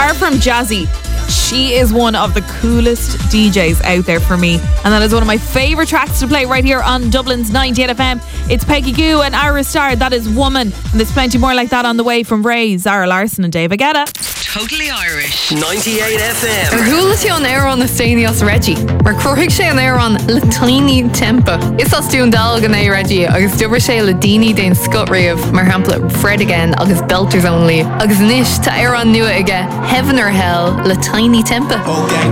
apart from Jazzy, she is one of the coolest DJs out there for me. And that is one of my favourite tracks to play right here on Dublin's 98 FM. It's Peggy Gou and Ira Starr. That is Woman. And there's plenty more like that on the way from Ray, Zara Larson and Dave Guetta. Totally Irish. 98 FM. Ar thuúiltí an éireann na Stanios Reggie. Mar cruigh sé an éireann le tiny tempa. Is as dún dal gan é Reggie agus dubar sé le daoine déin scut riamh mar hampla Fred Again agus Belters Only agus nish tá éireann nua aige Heaven or Hell le tiny tempa.